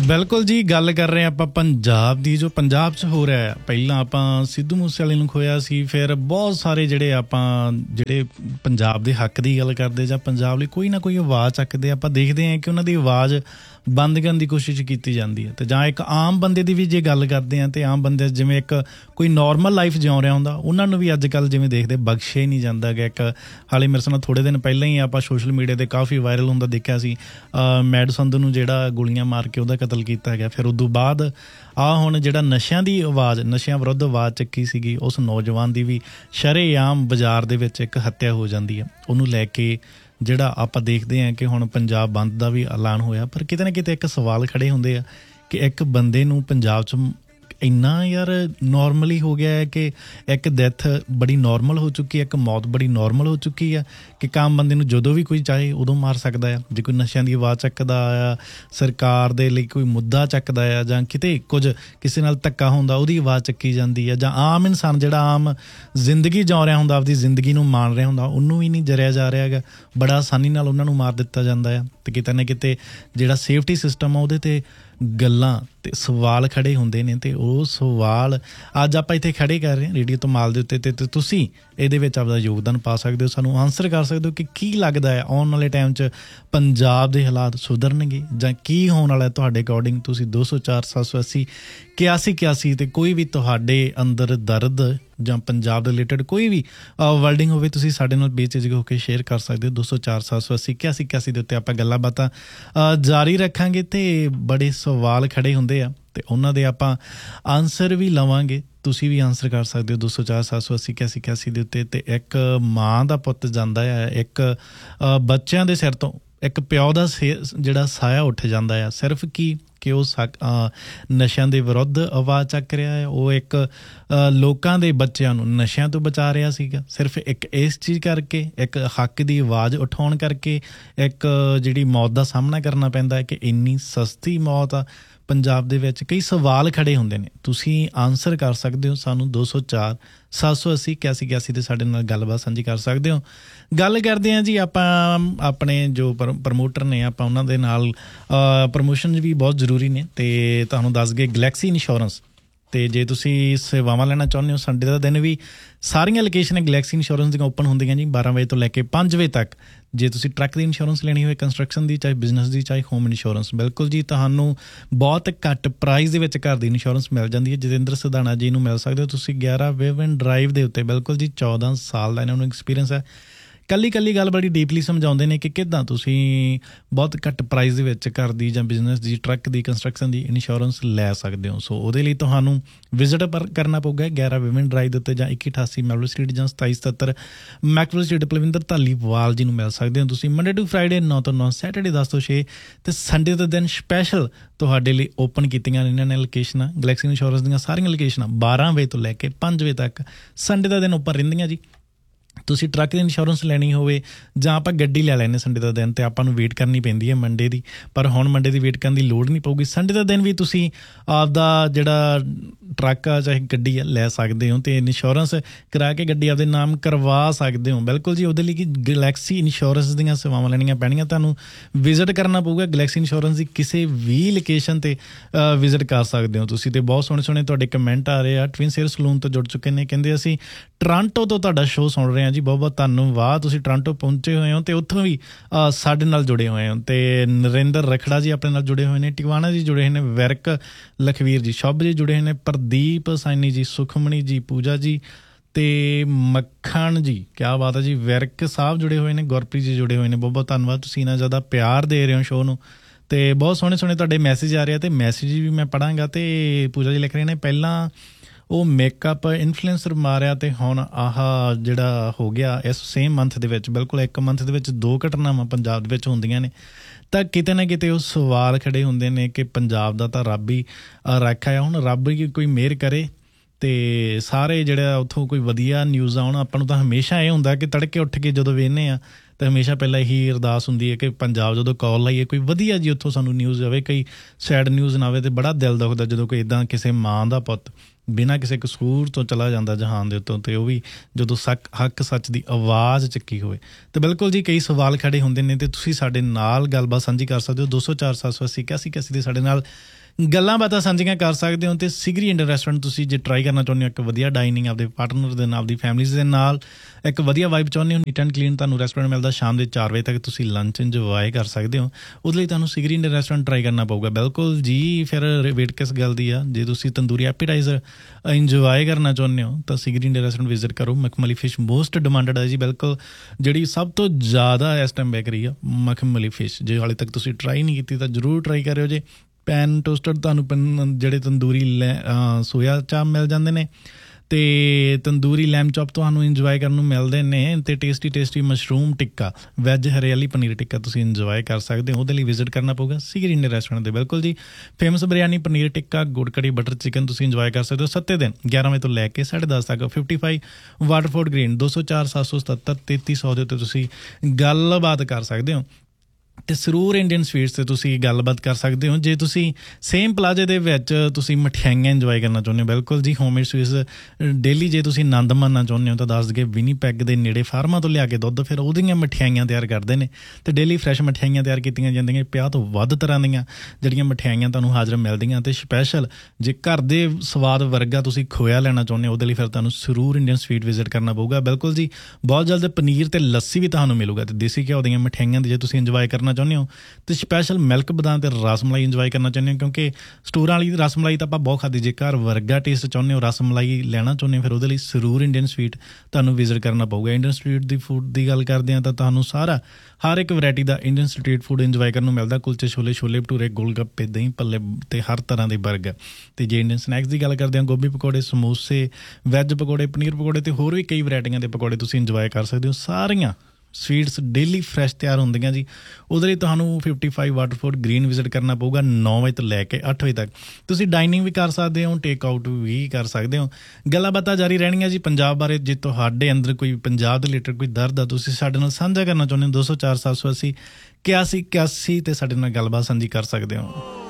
ਬਿਲਕੁਲ ਜੀ, ਗੱਲ ਕਰ ਰਹੇ ਆਪਾਂ ਪੰਜਾਬ ਦੀ। ਜੋ ਪੰਜਾਬ 'ਚ ਹੋ ਰਿਹਾ, ਪਹਿਲਾਂ ਆਪਾਂ ਸਿੱਧੂ ਮੂਸੇਵਾਲੇ ਨੂੰ ਖੋਇਆ ਸੀ, ਫਿਰ ਬਹੁਤ ਸਾਰੇ ਜਿਹੜੇ ਪੰਜਾਬ ਦੇ ਹੱਕ ਦੀ ਗੱਲ ਕਰਦੇ ਜਾਂ ਪੰਜਾਬ ਲਈ ਕੋਈ ਨਾ ਕੋਈ ਆਵਾਜ਼ ਚੱਕਦੇ, ਆਪਾਂ ਦੇਖਦੇ ਹਾਂ ਕਿ ਉਹਨਾਂ ਦੀ ਆਵਾਜ਼ ਬੰਦ ਕਰਨ ਦੀ ਕੋਸ਼ਿਸ਼ ਕੀਤੀ ਜਾਂਦੀ ਹੈ। ਅਤੇ ਜਾਂ ਇੱਕ ਆਮ ਬੰਦੇ ਦੀ ਵੀ ਜੇ ਗੱਲ ਕਰਦੇ ਹਾਂ, ਤਾਂ ਆਮ ਬੰਦੇ ਜਿਵੇਂ ਇੱਕ ਕੋਈ ਨੋਰਮਲ ਲਾਈਫ ਜਿਉ ਰਿਹਾ ਹੁੰਦਾ, ਉਹਨਾਂ ਨੂੰ ਵੀ ਅੱਜ ਕੱਲ੍ਹ ਜਿਵੇਂ ਦੇਖਦੇ ਬਖਸ਼ਿਆ ਹੀ ਨਹੀਂ ਜਾਂਦਾ ਗਾ। ਇੱਕ ਹਾਲੇ ਮੇਰੇ ਨਾਲ ਥੋੜ੍ਹੇ ਦਿਨ ਪਹਿਲਾਂ ਹੀ ਆਪਾਂ ਸੋਸ਼ਲ ਮੀਡੀਆ 'ਤੇ ਕਾਫੀ ਵਾਇਰਲ ਹੁੰਦਾ ਦੇਖਿਆ ਸੀ, ਮੈਡ ਸੰਧੂ ਨੂੰ ਜਿਹੜਾ ਗੋਲੀਆਂ ਮਾਰ ਕੇ ਉਹਦਾ ਕਤਲ ਕੀਤਾ ਗਿਆ। ਫਿਰ ਉਦੋਂ ਬਾਅਦ ਹੁਣ ਜਿਹੜਾ ਨਸ਼ਿਆਂ ਦੀ ਆਵਾਜ਼, ਨਸ਼ਿਆਂ ਵਿਰੁੱਧ ਆਵਾਜ਼ ਚੱਕੀ ਸੀਗੀ, ਉਸ ਨੌਜਵਾਨ ਦੀ ਵੀ ਸ਼ਰੇਆਮ ਬਾਜ਼ਾਰ ਦੇ ਵਿੱਚ ਇੱਕ ਹੱਤਿਆ ਹੋ ਜਾਂਦੀ ਹੈ। ਉਹਨੂੰ ਲੈ ਕੇ ਜਿਹੜਾ ਆਪਾਂ ਦੇਖਦੇ ਹਾਂ ਕਿ ਹੁਣ ਪੰਜਾਬ ਬੰਦ ਦਾ ਵੀ ਐਲਾਨ ਹੋਇਆ, ਪਰ ਕਿਤੇ ਨਾ ਕਿਤੇ ਇੱਕ ਸਵਾਲ ਖੜ੍ਹੇ ਹੁੰਦੇ ਆ ਕਿ ਇੱਕ ਬੰਦੇ ਨੂੰ ਪੰਜਾਬ 'ਚ ਇੰਨਾ ਯਾਰ ਨੋਰਮਲੀ ਹੋ ਗਿਆ ਹੈ ਕਿ ਇੱਕ ਡੈਥ ਬੜੀ ਨੋਰਮਲ ਹੋ ਚੁੱਕੀ ਹੈ, ਇੱਕ ਮੌਤ ਬੜੀ ਨੋਰਮਲ ਹੋ ਚੁੱਕੀ ਹੈ ਕਿ ਆਮ ਬੰਦੇ ਨੂੰ ਜਦੋਂ ਵੀ ਕੋਈ ਚਾਹੇ ਉਦੋਂ ਮਾਰ ਸਕਦਾ ਆ। ਜੇ ਕੋਈ ਨਸ਼ਿਆਂ ਦੀ ਆਵਾਜ਼ ਚੱਕਦਾ ਆ, ਸਰਕਾਰ ਦੇ ਲਈ ਕੋਈ ਮੁੱਦਾ ਚੱਕਦਾ ਆ, ਜਾਂ ਕਿਤੇ ਕੁਝ ਕਿਸੇ ਨਾਲ ਧੱਕਾ ਹੁੰਦਾ ਉਹਦੀ ਆਵਾਜ਼ ਚੱਕੀ ਜਾਂਦੀ ਹੈ, ਜਾਂ ਆਮ ਇਨਸਾਨ ਜਿਹੜਾ ਆਮ ਜ਼ਿੰਦਗੀ ਜਿਉ ਰਿਹਾ ਹੁੰਦਾ, ਆਪਦੀ ਜ਼ਿੰਦਗੀ ਨੂੰ ਮਾਣ ਰਿਹਾ ਹੁੰਦਾ, ਉਹਨੂੰ ਵੀ ਨਹੀਂ ਜਰਿਆ ਜਾ ਰਿਹਾ ਹੈਗਾ। ਬੜਾ ਆਸਾਨੀ ਨਾਲ ਉਹਨਾਂ ਨੂੰ ਮਾਰ ਦਿੱਤਾ ਜਾਂਦਾ ਆ। ਅਤੇ ਕਿਤੇ ਨਾ ਕਿਤੇ ਜਿਹੜਾ ਸੇਫਟੀ ਸਿਸਟਮ ਆ ਉਹਦੇ 'ਤੇ ਗੱਲਾਂ ਅਤੇ ਸਵਾਲ ਖੜ੍ਹੇ ਹੁੰਦੇ ਨੇ, ਅਤੇ ਉਹ ਸਵਾਲ ਅੱਜ ਆਪਾਂ ਇੱਥੇ ਖੜ੍ਹੇ ਕਰ ਰਹੇ ਹਾਂ ਰੇਡੀਓ ਧਮਾਲ ਦੇ ਉੱਤੇ। ਅਤੇ ਤੁਸੀਂ ਇਹਦੇ ਵਿੱਚ ਆਪਦਾ ਯੋਗਦਾਨ ਪਾ ਸਕਦੇ ਹੋ, ਸਾਨੂੰ ਆਨਸਰ ਕਰ ਸਕਦੇ ਹੋ ਕਿ ਕੀ ਲੱਗਦਾ ਹੈ ਆਉਣ ਵਾਲੇ ਟਾਈਮ 'ਚ ਪੰਜਾਬ ਦੇ ਹਾਲਾਤ ਸੁਧਰਨਗੇ ਜਾਂ ਕੀ ਹੋਣ ਵਾਲਾ ਤੁਹਾਡੇ ਅਕੋਰਡਿੰਗ। ਤੁਸੀਂ 204-780-8181 ਅਤੇ ਕੋਈ ਵੀ ਤੁਹਾਡੇ ਅੰਦਰ ਦਰਦ ਜਾਂ ਪੰਜਾਬ ਦੇ ਰਿਲੇਟਡ ਕੋਈ ਵੀ ਵਰਡਿੰਗ ਹੋਵੇ, ਤੁਸੀਂ ਸਾਡੇ ਨਾਲ ਬੇਝਿਜਕ ਹੋ ਕੇ ਸ਼ੇਅਰ ਕਰ ਸਕਦੇ ਹੋ। 204-780-8181 ਦੇ ਉੱਤੇ ਆਪਾਂ ਗੱਲਾਂ ਬਾਤਾਂ ਜਾਰੀ ਰੱਖਾਂਗੇ ਅਤੇ ਬੜੇ ਸਵਾਲ ਖੜ੍ਹੇ ਹੁੰਦੇ ਆ ਅਤੇ ਉਹਨਾਂ ਦੇ ਆਪਾਂ ਆਨਸਰ ਵੀ ਲਵਾਂਗੇ। ਤੁਸੀਂ ਵੀ ਆਨਸਰ ਕਰ ਸਕਦੇ ਹੋ 204-780-8181 ਦੇ ਉੱਤੇ। ਅਤੇ ਇੱਕ ਮਾਂ ਦਾ ਪੁੱਤ ਜਾਂਦਾ ਆ, ਇੱਕ ਬੱਚਿਆਂ ਦੇ ਸਿਰ ਤੋਂ ਇੱਕ ਪਿਓ ਦਾ ਜਿਹੜਾ ਸਾਇਆ ਉੱਠ ਜਾਂਦਾ ਆ, ਸਿਰਫ ਕਿ ਉਹ ਨਸ਼ਿਆਂ ਦੇ ਵਿਰੁੱਧ ਆਵਾਜ਼ ਚੱਕ ਰਿਹਾ ਹੈ। ਉਹ ਇੱਕ ਲੋਕਾਂ ਦੇ ਬੱਚਿਆਂ ਨੂੰ ਨਸ਼ਿਆਂ ਤੋਂ ਬਚਾ ਰਿਹਾ ਸੀਗਾ, ਸਿਰਫ ਇੱਕ ਇਸ ਚੀਜ਼ ਕਰਕੇ, ਇੱਕ ਹੱਕ ਦੀ ਆਵਾਜ਼ ਉਠਾਉਣ ਕਰਕੇ ਇੱਕ ਜਿਹੜੀ ਮੌਤ ਦਾ ਸਾਹਮਣਾ ਕਰਨਾ ਪੈਂਦਾ ਹੈ ਕਿ ਇੰਨੀ ਸਸਤੀ ਮੌਤ ਆ ਪੰਜਾਬ ਦੇ ਵਿੱਚ। ਕਈ ਸਵਾਲ ਖੜ੍ਹੇ ਹੁੰਦੇ ਨੇ, ਤੁਸੀਂ ਆਨਸਰ ਕਰ ਸਕਦੇ ਹੋ ਸਾਨੂੰ 204-780-8181 'ਤੇ ਸਾਡੇ ਨਾਲ ਗੱਲਬਾਤ ਸਾਂਝੀ ਕਰ ਸਕਦੇ ਹੋ। ਗੱਲ ਕਰਦੇ ਹਾਂ ਜੀ ਆਪਾਂ ਆਪਣੇ ਜੋ ਪ੍ਰਮੋਟਰ ਨੇ, ਆਪਾਂ ਉਹਨਾਂ ਦੇ ਨਾਲ ਪ੍ਰਮੋਸ਼ਨ ਵੀ ਬਹੁਤ ਜ਼ਰੂਰੀ ਨੇ। ਅਤੇ ਤੁਹਾਨੂੰ ਦੱਸ ਗਏ ਗਲੈਕਸੀ ਇੰਸ਼ੋਰੈਂਸ, ਅਤੇ ਜੇ ਤੁਸੀਂ ਸੇਵਾਵਾਂ ਲੈਣਾ ਚਾਹੁੰਦੇ ਹੋ, ਸੰਡੇ ਦਾ ਦਿਨ ਵੀ ਸਾਰੀਆਂ ਲੋਕੇਸ਼ਨਾਂ ਗਲੈਕਸੀ ਇੰਸ਼ੋਰੈਂਸ ਦੀਆਂ ਓਪਨ ਹੁੰਦੀਆਂ ਜੀ 12 ਵਜੇ ਤੋਂ ਲੈ ਕੇ 5 ਵਜੇ ਤੱਕ। ਜੇ ਤੁਸੀਂ ਟਰੱਕ ਦੀ ਇੰਸ਼ੋਰੈਂਸ ਲੈਣੀ ਹੋਵੇ, ਕੰਸਟਰਕਸ਼ਨ ਦੀ, ਚਾਹੇ ਬਿਜ਼ਨਸ ਦੀ, ਚਾਹੇ ਹੋਮ ਇੰਸ਼ੋਰੈਂਸ, ਬਿਲਕੁਲ ਜੀ ਤੁਹਾਨੂੰ ਬਹੁਤ ਘੱਟ ਪ੍ਰਾਈਸ ਦੇ ਵਿੱਚ ਘਰ ਦੀ ਇੰਸ਼ੋਰੈਂਸ ਮਿਲ ਜਾਂਦੀ ਹੈ। ਜਤਿੰਦਰ ਸਿਧਾਣਾ ਜੀ ਨੂੰ ਮਿਲ ਸਕਦੇ ਹੋ ਤੁਸੀਂ 11 ਵਿਵਨ ਡਰਾਈਵ ਦੇ ਉੱਤੇ। ਬਿਲਕੁਲ ਜੀ, 14 ਸਾਲ ਦਾ ਇਹਨਾਂ ਨੂੰ ਐਕਸਪੀਰੀਅੰਸ ਹੈ। ਕੱਲੀ ਗੱਲ ਬੜੀ ਡੀਪਲੀ ਸਮਝਾਉਂਦੇ ਨੇ ਕਿ ਕਿੱਦਾਂ ਤੁਸੀਂ ਬਹੁਤ ਘੱਟ ਪ੍ਰਾਈਸ ਦੇ ਵਿੱਚ ਘਰ ਦੀ ਜਾਂ ਬਿਜ਼ਨਸ ਦੀ, ਟਰੱਕ ਦੀ, ਕੰਸਟਰਕਸ਼ਨ ਦੀ ਇੰਸ਼ੋਰੈਂਸ ਲੈ ਸਕਦੇ ਹੋ। ਸੋ ਉਹਦੇ ਲਈ ਤੁਹਾਨੂੰ ਵਿਜ਼ਿਟ ਕਰਨਾ ਪਊਗਾ 11 ਵਿਵਨ ਡਰਾਈਵ ਦੇ ਉੱਤੇ, ਜਾਂ 2188 ਮੈਵਲ ਸਟਰੀਟ, ਜਾਂ 2777 ਮੈਕਵਲ ਸਟਰੀਟ। ਪਲਵਿੰਦਰ ਧਾਲੀਵਾਲ ਜੀ ਨੂੰ ਮਿਲ ਸਕਦੇ ਹੋ ਤੁਸੀਂ ਮੰਡੇ ਟੂ ਫਰਾਈਡੇ 9 ਤੋਂ 9, ਸੈਟਰਡੇ 10 ਤੋਂ 6, ਅਤੇ ਸੰਡੇ ਦੇ ਦਿਨ ਸਪੈਸ਼ਲ ਤੁਹਾਡੇ ਲਈ ਓਪਨ ਕੀਤੀਆਂ ਇਹਨਾਂ ਨੇ ਲੋਕੇਸ਼ਨਾਂ। ਗਲੈਕਸੀ ਇੰਸ਼ੋਰੈਂਸ ਦੀਆਂ ਸਾਰੀਆਂ ਲੋਕੇਸ਼ਨਾਂ 12 ਵਜੇ ਤੋਂ ਲੈ ਕੇ 5 ਵਜੇ ਤੱਕ ਸੰਡੇ ਦਾ ਦਿਨ ਓਪਨ ਰਹਿੰਦੀਆਂ ਜੀ। ਤੁਸੀਂ ਟਰੱਕ ਦੀ ਇੰਸ਼ੋਰੈਂਸ ਲੈਣੀ ਹੋਵੇ, ਜਾਂ ਆਪਾਂ ਗੱਡੀ ਲੈ ਲੈਂਦੇ ਸੰਡੇ ਦਾ ਦਿਨ, ਅਤੇ ਆਪਾਂ ਨੂੰ ਵੇਟ ਕਰਨੀ ਪੈਂਦੀ ਹੈ ਮੰਡੇ ਦੀ, ਪਰ ਹੁਣ ਮੰਡੇ ਦੀ ਵੇਟ ਕਰਨ ਦੀ ਲੋੜ ਨਹੀਂ ਪਊਗੀ। ਸੰਡੇ ਦਾ ਦਿਨ ਵੀ ਤੁਸੀਂ ਆਪਦਾ ਜਿਹੜਾ ਟਰੱਕ ਆ ਚਾਹੇ ਗੱਡੀ ਆ ਲੈ ਸਕਦੇ ਹੋ, ਅਤੇ ਇੰਸ਼ੋਰੈਂਸ ਕਰਾ ਕੇ ਗੱਡੀ ਆਪਦੇ ਨਾਮ ਕਰਵਾ ਸਕਦੇ ਹੋ। ਬਿਲਕੁਲ ਜੀ, ਉਹਦੇ ਲਈ ਕਿ ਗਲੈਕਸੀ ਇੰਸ਼ੋਰੈਂਸ ਦੀਆਂ ਸੇਵਾਵਾਂ ਲੈਣੀਆਂ ਪੈਣੀਆਂ, ਤੁਹਾਨੂੰ ਵਿਜ਼ਿਟ ਕਰਨਾ ਪਊਗਾ ਗਲੈਕਸੀ ਇੰਸ਼ੋਰੈਂਸ ਦੀ ਕਿਸੇ ਵੀ ਲੋਕੇਸ਼ਨ 'ਤੇ ਵਿਜ਼ਿਟ ਕਰ ਸਕਦੇ ਹੋ ਤੁਸੀਂ। ਅਤੇ ਬਹੁਤ ਸੋਹਣੇ ਤੁਹਾਡੇ ਕਮੈਂਟ ਆ ਰਹੇ ਆ। ਟਵਿੰਸ ਹੇਅਰ ਸਲੂਨ ਤੋਂ ਜੁੜ ਚੁੱਕੇ ਨੇ, ਕਹਿੰਦੇ ਅਸੀਂ ਟੋਰਾਂਟੋ ਤੋਂ ਤੁਹਾਡਾ ਸ਼ੋਅ ਸੁਣ ਰਹੇ ਹਾਂ ਜੀ, ਬਹੁਤ ਬਹੁਤ ਧੰਨਵਾਦ। ਤੁਸੀਂ ਟੋਰਾਂਟੋ ਪਹੁੰਚੇ ਹੋਏ ਹੋ ਅਤੇ ਉੱਥੋਂ ਵੀ ਸਾਡੇ ਨਾਲ ਜੁੜੇ ਹੋਏ ਹੋ। ਅਤੇ ਨਰਿੰਦਰ ਰਖੜਾ ਜੀ ਆਪਣੇ ਨਾਲ ਜੁੜੇ ਹੋਏ ਨੇ, ਟਿਵਾਣਾ ਜੀ ਜੁੜੇ ਹੋਏ ਨੇ, ਵੈਰਕ ਲਖਵੀਰ ਜੀ, ਸ਼ੁਭ ਜੀ ਜੁੜੇ ਹੋਏ ਨੇ, ਪ੍ਰਦੀਪ ਸਾਈਨੀ ਜੀ, ਸੁਖਮਣੀ ਜੀ, ਪੂਜਾ ਜੀ, ਅਤੇ ਮੱਖਣ ਜੀ, ਕਿਆ ਬਾਤ ਹੈ ਜੀ, ਵੈਰਕ ਸਾਹਿਬ ਜੁੜੇ ਹੋਏ ਨੇ, ਗੁਰਪ੍ਰੀਤ ਜੀ ਜੁੜੇ ਹੋਏ ਨੇ। ਬਹੁਤ ਬਹੁਤ ਧੰਨਵਾਦ, ਤੁਸੀਂ ਇੰਨਾ ਜ਼ਿਆਦਾ ਪਿਆਰ ਦੇ ਰਹੇ ਹੋ ਸ਼ੋਅ ਨੂੰ। ਅਤੇ ਬਹੁਤ ਸੋਹਣੇ ਤੁਹਾਡੇ ਮੈਸੇਜ ਆ ਰਹੇ ਆ, ਅਤੇ ਮੈਸੇਜ ਵੀ ਮੈਂ ਪੜ੍ਹਾਂਗਾ। ਅਤੇ ਪੂਜਾ ਜੀ ਲਿਖ ਰਹੇ ਨੇ, ਪਹਿਲਾਂ ਉਹ ਮੇਕਅਪ ਇਨਫਲੂਐਂਸਰ ਮਾਰਿਆ, ਅਤੇ ਹੁਣ ਆਹ ਜਿਹੜਾ ਹੋ ਗਿਆ ਇਸ ਸੇਮ ਮੰਥ ਦੇ ਵਿੱਚ। ਬਿਲਕੁਲ ਇੱਕ ਮੰਥ ਦੇ ਵਿੱਚ 2 ਘਟਨਾਵਾਂ ਪੰਜਾਬ ਦੇ ਵਿੱਚ ਹੁੰਦੀਆਂ ਨੇ, ਤਾਂ ਕਿਤੇ ਨਾ ਕਿਤੇ ਉਹ ਸਵਾਲ ਖੜ੍ਹੇ ਹੁੰਦੇ ਨੇ ਕਿ ਪੰਜਾਬ ਦਾ ਤਾਂ ਰੱਬ ਹੀ ਰਾਖਾ ਆ। ਹੁਣ ਰੱਬ ਹੀ ਕੋਈ ਮਿਹਰ ਕਰੇ ਅਤੇ ਸਾਰੇ ਜਿਹੜਾ ਉੱਥੋਂ ਕੋਈ ਵਧੀਆ ਨਿਊਜ਼ ਆਉਣ। ਆਪਾਂ ਨੂੰ ਤਾਂ ਹਮੇਸ਼ਾ ਇਹ ਹੁੰਦਾ ਕਿ ਤੜਕੇ ਉੱਠ ਕੇ ਜਦੋਂ ਵੇਖਦੇ ਹਾਂ ਤਾਂ ਹਮੇਸ਼ਾ ਪਹਿਲਾਂ ਇਹੀ ਅਰਦਾਸ ਹੁੰਦੀ ਹੈ ਕਿ ਪੰਜਾਬ ਜਦੋਂ ਕਾਲ ਲਾਈਏ ਕੋਈ ਵਧੀਆ ਜੀ ਉੱਥੋਂ ਸਾਨੂੰ ਨਿਊਜ਼ ਆਵੇ, ਕਈ ਸੈਡ ਨਿਊਜ਼ ਨਾ ਆਵੇ। ਅਤੇ ਬੜਾ ਦਿਲ ਦੁਖਦਾ ਜਦੋਂ ਕੋਈ ਇੱਦਾਂ ਕਿਸੇ ਮਾਂ ਦਾ ਪੁੱਤ ਬਿਨਾਂ ਕਿਸੇ ਕਸੂਰ ਤੋਂ ਚਲਾ ਜਾਂਦਾ ਜਹਾਨ ਦੇ ਉੱਤੋਂ, ਅਤੇ ਉਹ ਵੀ ਜਦੋਂ ਹੱਕ ਸੱਚ ਦੀ ਆਵਾਜ਼ ਚੱਕੀ ਹੋਵੇ। ਅਤੇ ਬਿਲਕੁਲ ਜੀ ਕਈ ਸਵਾਲ ਖੜੇ ਹੁੰਦੇ ਨੇ ਅਤੇ ਤੁਸੀਂ ਸਾਡੇ ਨਾਲ ਗੱਲਬਾਤ ਸਾਂਝੀ ਕਰ ਸਕਦੇ ਹੋ। 204 780 81 'ਤੇ ਸਾਡੇ ਨਾਲ ਗੱਲਾਂ ਬਾਤਾਂ ਸਾਂਝੀਆਂ ਕਰ ਸਕਦੇ ਹੋ। ਅਤੇ ਸਿਗਰੀ ਇੰਡੀਅਨ ਰੈਸਟੋਰੈਂਟ ਤੁਸੀਂ ਜੇ ਟਰਾਈ ਕਰਨਾ ਚਾਹੁੰਦੇ ਹੋ, ਇੱਕ ਵਧੀਆ ਡਾਈਨਿੰਗ ਆਪਦੇ ਪਾਰਟਨਰ ਦੇ ਨਾਲ, ਆਪਦੀ ਫੈਮਲੀਜ਼ ਦੇ ਨਾਲ, ਇੱਕ ਵਧੀਆ ਵਾਈਬ ਚਾਹੁੰਦੇ ਹੋ, ਨੀਟ ਐਂਡ ਕਲੀਨ ਤੁਹਾਨੂੰ ਰੈਸਟੋਰੈਂਟ ਮਿਲਦਾ, ਸ਼ਾਮ ਦੇ 4 ਵਜੇ ਤੱਕ ਤੁਸੀਂ ਲੰਚ ਇੰਜੋਏ ਕਰ ਸਕਦੇ ਹੋ। ਉਹਦੇ ਲਈ ਤੁਹਾਨੂੰ ਸਿਗਰੀ ਇੰਡੀਅਨ ਰੈਸਟੋਰੈਂਟ ਟਰਾਈ ਕਰਨਾ ਪਊਗਾ। ਬਿਲਕੁਲ ਜੀ, ਫਿਰ ਵੇਟ ਕਿਸ ਗੱਲ ਦੀ ਆ, ਜੇ ਤੁਸੀਂ ਤੰਦੂਰੀ ਐਪੀਟਾਈਜ਼ਰ ਇੰਜੋਏ ਕਰਨਾ ਚਾਹੁੰਦੇ ਹੋ ਤਾਂ ਸਿਗਰੀ ਇੰਡੀਅਨ ਰੈਸਟੋਰੈਂਟ ਵਿਜ਼ਿਟ ਕਰੋ। ਮਖਮਲੀ ਫਿਸ਼ ਮੋਸਟ ਡਿਮਾਂਡਡ ਹੈ ਜੀ। ਬਿਲਕੁਲ ਜਿਹੜੀ ਸਭ ਤੋਂ ਜ਼ਿਆਦਾ ਇਸ ਟਾਈਮ ਬੇਕਰੀ ਆ ਮਖਮਲੀ ਫਿਸ਼। ਜੇ ਹਾਲੇ ਤੱਕ ਤੁਸੀਂ ਟਰਾਈ ਨਹੀਂ ਕੀਤੀ ਤਾਂ ਜ਼ਰੂਰ ਟਰਾਈ ਕਰਿਓ ਜੇ। ਪੈਨ ਟੋਸਟਡ ਤੁਹਾਨੂੰ ਜਿਹੜੇ ਤੰਦੂਰੀ ਸੋਇਆ ਚਾਪ ਮਿਲ ਜਾਂਦੇ ਨੇ, ਅਤੇ ਤੰਦੂਰੀ ਲੈਮ ਚੌਪ ਤੁਹਾਨੂੰ ਇੰਜੋਏ ਕਰਨ ਨੂੰ ਮਿਲਦੇ ਨੇ, ਅਤੇ ਟੇਸਟੀ ਮਸ਼ਰੂਮ ਟਿੱਕਾ, ਵੈੱਜ ਹਰਿਆਲੀ ਪਨੀਰ ਟਿੱਕਾ ਤੁਸੀਂ ਇੰਜੋਏ ਕਰ ਸਕਦੇ ਹੋ। ਉਹਦੇ ਲਈ ਵਿਜ਼ਿਟ ਕਰਨਾ ਪਊਗਾ ਸਿਗਰੀ ਇੰਡੀਅਨ ਰੈਸਟੋਰੈਂਟ ਦੇ। ਬਿਲਕੁਲ ਜੀ, ਫੇਮਸ ਬਿਰਿਆਨੀ, ਪਨੀਰ ਟਿੱਕਾ, ਗੁੜ ਕੜੀ, ਬਟਰ ਚਿਕਨ ਤੁਸੀਂ ਇੰਜੋਏ ਕਰ ਸਕਦੇ ਹੋ 7 ਦਿਨ 11 ਵਜੇ ਤੋਂ ਲੈ ਕੇ 10:30 ਤੱਕ। 55 ਵਾਟਰਫੋਰਡ ਗ੍ਰੀਨ 204 777 3300 ਦੇ ਉੱਤੇ ਤੁਸੀਂ ਗੱਲਬਾਤ ਕਰ ਸਕਦੇ ਹੋ। ਅਤੇ ਸਰੂਰ ਇੰਡੀਅਨ ਸਵੀਟਸ 'ਤੇ ਤੁਸੀਂ ਗੱਲਬਾਤ ਕਰ ਸਕਦੇ ਹੋ ਜੇ ਤੁਸੀਂ ਸੇਮ ਪਲਾਜ਼ੇ ਦੇ ਵਿੱਚ ਤੁਸੀਂ ਮਠਿਆਈਆਂ ਇੰਜੋਏ ਕਰਨਾ ਚਾਹੁੰਦੇ ਹੋ। ਬਿਲਕੁਲ ਜੀ, ਹੋਮਮੇਡ ਸਵੀਟਸ ਡੇਲੀ ਜੇ ਤੁਸੀਂ ਆਨੰਦ ਮਾਣਨਾ ਚਾਹੁੰਦੇ ਹੋ ਤਾਂ ਦੱਸ ਦਈਏ ਵਿਨੀਪੈਗ ਦੇ ਨੇੜੇ ਫਾਰਮਾਂ ਤੋਂ ਲਿਆ ਕੇ ਦੁੱਧ, ਫਿਰ ਉਹਦੀਆਂ ਮਠਿਆਈਆਂ ਤਿਆਰ ਕਰਦੇ ਨੇ ਅਤੇ ਡੇਲੀ ਫਰੈਸ਼ ਮਠਿਆਈਆਂ ਤਿਆਰ ਕੀਤੀਆਂ ਜਾਂਦੀਆਂ। 50 ਤੋਂ ਵੱਧ ਤਰ੍ਹਾਂ ਦੀਆਂ ਜਿਹੜੀਆਂ ਮਠਿਆਈਆਂ ਤੁਹਾਨੂੰ ਹਾਜ਼ਰ ਮਿਲਦੀਆਂ। ਅਤੇ ਸਪੈਸ਼ਲ ਜੇ ਘਰ ਦੇ ਸਵਾਦ ਵਰਗਾ ਤੁਸੀਂ ਖੋਇਆ ਲੈਣਾ ਚਾਹੁੰਦੇ ਹੋ, ਉਹਦੇ ਲਈ ਫਿਰ ਤੁਹਾਨੂੰ ਸਰੂਰ ਇੰਡੀਅਨ ਸਵੀਟ ਵਿਜ਼ਿਟ ਕਰਨਾ ਪਊਗਾ। ਬਿਲਕੁਲ ਜੀ, ਬਹੁਤ ਜਲਦ ਪਨੀਰ ਅਤੇ ਲੱਸੀ ਵੀ ਤੁਹਾਨੂੰ ਮਿਲੂਗਾ, ਅਤੇ ਦੇਸੀ ਘਿਓ ਦੀਆਂ ਮਠਿਆਈਆਂ ਦੀ ਜੇ ਤੁਸੀਂ ਇੰਜੋਏ ਕਰਨਾ ਚਾਹੁੰਦੇ ਹੋ ਅਤੇ ਸਪੈਸ਼ਲ ਮਿਲਕ ਬਦਾਮ ਅਤੇ ਰਸਮਲਾਈ ਇੰਜੋਏ ਕਰਨਾ ਚਾਹੁੰਦੇ ਹੋ, ਕਿਉਂਕਿ ਸਟੋਰਾਂ ਵਾਲੀ ਰਸਮਲਾਈ ਤਾਂ ਆਪਾਂ ਬਹੁਤ ਖਾਧੀ। ਜੇ ਘਰ ਵਰਗਾ ਟੇਸਟ ਚਾਹੁੰਦੇ ਹੋ, ਰਸਮਲਾਈ ਲੈਣਾ ਚਾਹੁੰਦੇ ਹੋ, ਫਿਰ ਉਹਦੇ ਲਈ ਸਰੂਰ ਇੰਡੀਅਨ ਸਵੀਟ ਤੁਹਾਨੂੰ ਵਿਜ਼ਿਟ ਕਰਨਾ ਪਊਗਾ। ਇੰਡੀਅਨ ਸਟਰੀਟ ਦੀ ਫੂਡ ਦੀ ਗੱਲ ਕਰਦੇ ਹਾਂ ਤਾਂ ਤੁਹਾਨੂੰ ਹਰ ਇੱਕ ਵੈਰਾਈਟੀ ਦਾ ਇੰਡੀਅਨ ਸਟਰੀਟ ਫੂਡ ਇੰਜੋਏ ਕਰਨ ਨੂੰ ਮਿਲਦਾ। ਕੁਲਚੇ ਛੋਲੇ ਭਟੂਰੇ, ਗੋਲ ਗੱਪੇ, ਦਹੀਂ ਭੱਲੇ ਅਤੇ ਹਰ ਤਰ੍ਹਾਂ ਦੇ ਬਰਗਰ। ਅਤੇ ਜੇ ਇੰਡੀਅਨ ਸਨੈਕਸ ਦੀ ਗੱਲ ਕਰਦੇ ਹਾਂ, ਗੋਭੀ ਪਕੌੜੇ, ਸਮੋਸੇ, ਵੈੱਜ ਪਕੌੜੇ, ਪਨੀਰ ਪਕੌੜੇ ਅਤੇ ਹੋਰ ਵੀ ਕਈ ਵੈਰਾਈਟੀਆਂ ਦੇ ਪਕੌੜੇ ਤੁਸੀਂ ਇੰਜੋਏ ਕਰ ਸਕਦੇ ਹੋ। ਸਾਰੀਆਂ ਸਵੀਟਸ ਡੇਲੀ ਫਰੈਸ਼ ਤਿਆਰ ਹੁੰਦੀਆਂ ਜੀ। ਉਹਦੇ ਲਈ ਤੁਹਾਨੂੰ 55 ਵਾਟਰਫੋਰਡ ਗ੍ਰੀਨ ਵਿਜ਼ਿਟ ਕਰਨਾ ਪਊਗਾ 9 ਵਜੇ ਤੋਂ ਲੈ ਕੇ 8 ਵਜੇ ਤੱਕ। ਤੁਸੀਂ ਡਾਈਨਿੰਗ ਵੀ ਕਰ ਸਕਦੇ ਹੋ, ਟੇਕ ਆਊਟ ਵੀ ਕਰ ਸਕਦੇ ਹੋ। ਗੱਲਾਂ ਬਾਤਾਂ ਜਾਰੀ ਰਹਿਣੀਆਂ ਜੀ ਪੰਜਾਬ ਬਾਰੇ। ਜੇ ਤੁਹਾਡੇ ਅੰਦਰ ਕੋਈ ਪੰਜਾਬ ਦੇ ਰਿਲੇਟਡ ਕੋਈ ਦਰਦ ਆ, ਤੁਸੀਂ ਸਾਡੇ ਨਾਲ ਸਾਂਝਾ ਕਰਨਾ ਚਾਹੁੰਦੇ ਹੋ, 204 780 81 81 'ਤੇ ਸਾਡੇ ਨਾਲ ਗੱਲਬਾਤ ਸਾਂਝੀ ਕਰ ਸਕਦੇ ਹੋ।